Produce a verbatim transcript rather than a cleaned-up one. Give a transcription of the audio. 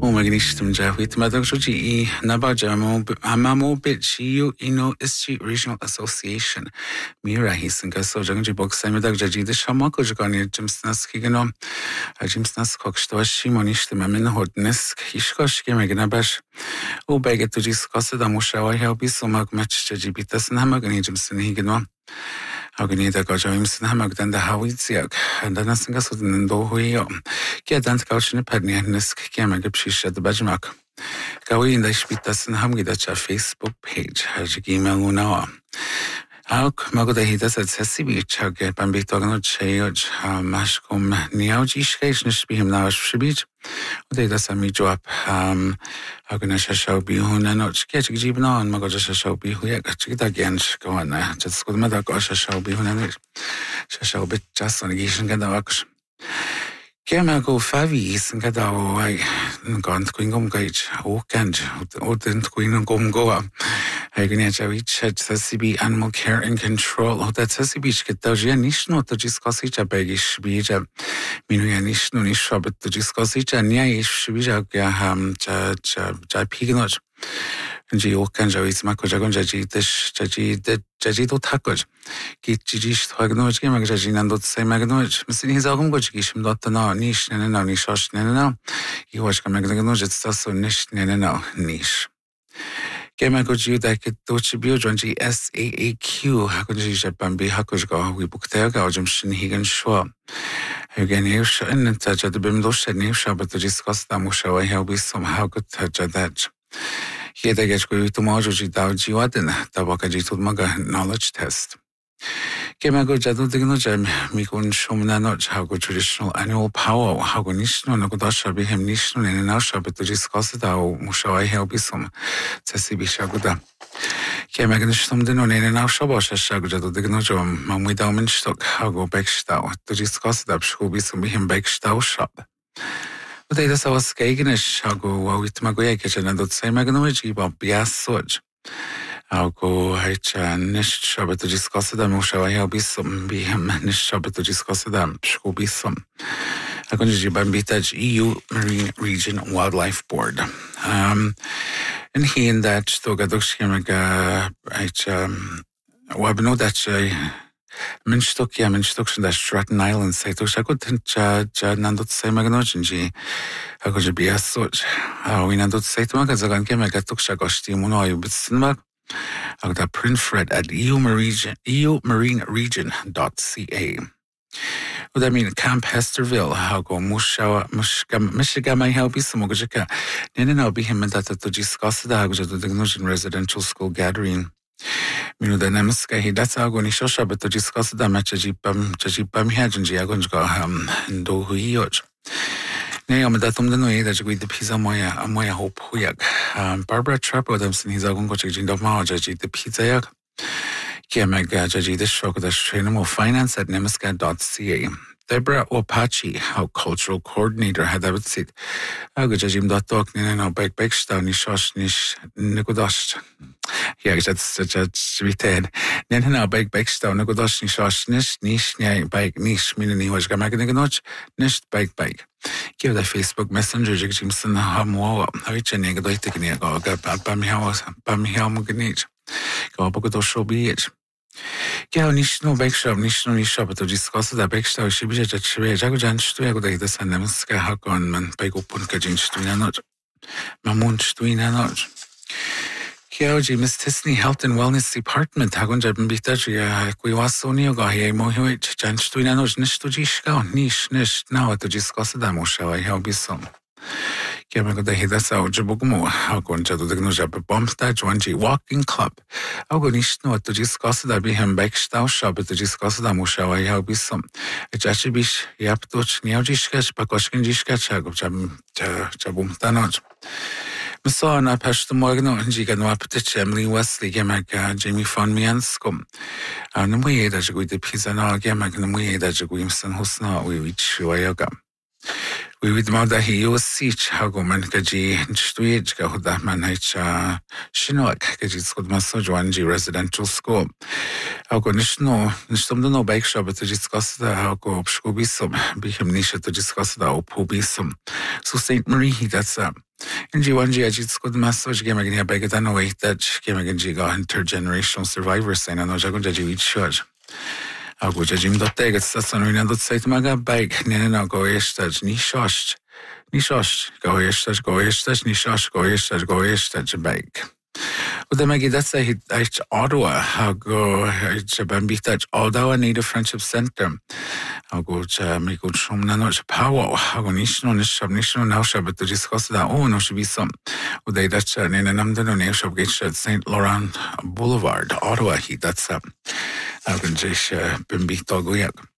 Umagnishtum Jahwit Madagji Nabajamo Amamo Bichiu Ino Isti Regional Association. Mira Hisinga Sojanji Box Samidagji the Shamako Jagani Jimsnas Higano Jimsnas Kokstoshi Monishtim Amin Hodnesk Hishkosh Gemaganabash Ubeget to discuss the Mushawa Helbi Sumak Match Jibitas and Hamagani Jimson Higano. Agnida Gajimson Hamagdan the Hawiziak, and then a single Sudan Dohuio. Get and couch in a penny and Nisk Gamagapshish at the Bajmak. Gawi in the Spitas and Hamidacha Facebook page, Hajigima Luna. Auk Magodahidas at Sessibi, Chagget, Bambitogno Chayoj, Mashkum, Niaujish, Nishbim Nash Shibich. They does a me drop. Um, Agnasha shall be Hunanoch, Ketchibna, and Magoja shall be Huyak again. Go on, just good mother Gosha shall be Hunanish. She shall be just on Gishan Gadavaks. Kema go five years and get away. Gone to Queen Gage, O Kanj, O didn't Queen Gom Goa. Agnecha reach at C B Animal Care and Control. O that C B get Dojanish not to discuss each a begish bija. Minuanish no nish, but to discuss each and yaish bija ham Japignot. And Gio Kanja is Makojagon Jaji, Jaji, Jaji to Takoj. Git Jish Hagnoj, Magajin and say Magnoj. Missing his own Gojishim dot the no niche and no nishosh neno. He was Magnoj, it's so niche neno niche. Gemagoju that could Dochi Biojonji S A A Q, Hakoji Bambi Hakojgo, we booked their Gaujum Shin Higan Shwa. Again, Yusha and touch at the Bimdosh and Yusha, but to discuss the Musha, I help with somehow good touch at that. Here they get to Mojoji Dauji Wadin, Tabakaji to Maga knowledge test. Gemago Jadu Dignojam, Mikun Shumanoj, how go traditional annual power, how go Nishno, Nagodasha be him Nishno and Nasha, but to discuss it, how Musha help with some Tessibi Shaguda. Kemagnishtum Dinon and now Shabash Shagujadu Dignojam, Mamwidaman stock, how go Beckstau, to discuss it up, should be some him Beckstau shop. But they just was Skagenish, how go with Magoyakich and don't say Maganoji, but Biasoj. I'll go H and Nish Shabbat to discuss them, Musha, I'll be some, be him, Nish Shabbat to discuss them, should be some. I'm going to Bambitaj E U Marine Region Wildlife Board. Um, and he in that, Togadoshkimaga, H, um, Wabno that I. Minstock, yeah, Minstock, that Stratton Island, say to Shakut, Jad Nandot say Magnojinji, I could be a such. We Nandot say to Magazagan came, I got to Shagosti Munoy with Sinmag. I got a print Fred at E U Marine Region dot C A. Would that mean Camp Hesterville? How go Musha, Michigan, my help is some Mogajaka. Then I'll be him and that to discuss the Hagja to the Gnosian residential school gathering. Minu da Nemska, he that's how going to show but to discuss the match Jipam, Jipam Hajanji, I going to go ham and do Huyoj. Nay, I'm that um the no that you the pizza moya, a moya hope Huyag. Barbara Trapp Adamson, he's going to change the Majaji, the pizza yak. Kiamaga Jaji, the shock of the Trainable Finance at Nemska dot C A. Deborah Opachi, our cultural coordinator, had that said, I go judge him dot talk, Nino back backstown, Nishosh, Nish, Nikodosh. Yeah, that's such a sweethead. Then now back backstown, Nikodosh, Nishosh, Nish, Nish, Nia, bike, Nish, Minini, was Gamaganoch, Nish, bike, bike. Give the Facebook Messenger, Jimson, Hamwa, Havicha, Negadoitic, Nego, Bamhiao, Bamhiao Muganich. Go up to show be it. Yeah, Nishno Backshop, Nishno Nishop to discuss the Backstop, she be a Jagojan Stuago, the Sanemska Hakon, Man Pagopunkajin Stuinanot, Mamun Stuinanot. Kiaoji, Miss Tisney Health and Wellness Department, Hagonjab Bitaja, Quiwasonio, Gahe Mohich, Jan Stuinanoj, Nistujishka, Nish, Nish, now to discuss the Mosha, I help you some. Kiamago the Hidasa, Jabugumo, how going to the Gnojab Bombstaj, one G Walking Club. I'll go Nishno to discuss that be him backstau shop to discuss the Musha, I help you some. A Jachibish, Yaptoch, Niaujishkash, Pakoshin Jishkach, Jabum Tanoj. Saw na Peshto Morgano and Jigano Apetich, Emily Wesley, Gamaka, Jamie Fon Mianscom. And the way that you the pizza now, Gamak, and the way that you Wimson Hosna, we reach Wayoga. We with Mother he was siege, Hagoman Kaji, Stuij, Gahudaman H. Shinoak, Kaji School Masojuanji residential school. Hago Nishno, Nishtum no bake shop to discuss the Hago Obscubisum, be him Nisha to discuss the Opubisum. So Saint Marie, he that's a In G one G a jit skud message game again here beg than away that game again G got intergenerational survivors saying I know jagun jaji each shot. A go jim dot tag it's that's on that site maga bag nena go estage ni shosh ni shosh go estage go estage ni shosh go estage go estage bag. Och det magi detta hit ett Ottawa go ett bambita Ottawa Native Friendship Center. Och go cha mig go som na no power och nishno nishab nishno now shab to discuss that oh no should be some. Och det detta nena namn den och shab get Saint Laurent Boulevard Ottawa hit that's up. Jag kan just bambita go jag.